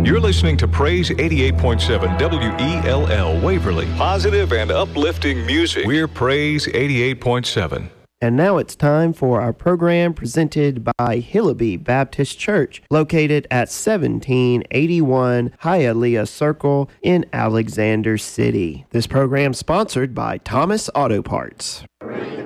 You're listening to Praise 88.7 WELL Waverly. Positive and uplifting music. We're Praise 88.7. And now it's time for our program presented by Hillaby Baptist Church, located at 1781 Hialeah Circle in Alexander City. This program sponsored by Thomas Auto Parts.